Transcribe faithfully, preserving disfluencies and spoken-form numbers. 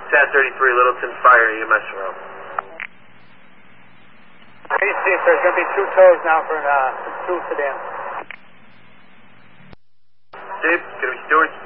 ten thirty-three, Littleton Fire, E M S around. Please see if there's going to be two tows now for uh, two sedans. Dave, it's going to be Stewart.